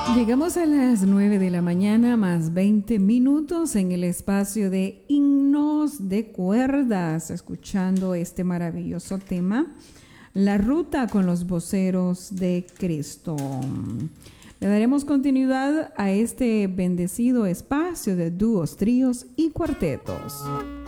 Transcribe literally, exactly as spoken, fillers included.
Llegamos a las nueve de la mañana más veinte minutos en el espacio de himnos de cuerdas, escuchando este maravilloso tema, La Ruta con los Voceros de Cristo. Le daremos continuidad a este bendecido espacio de dúos, tríos y cuartetos.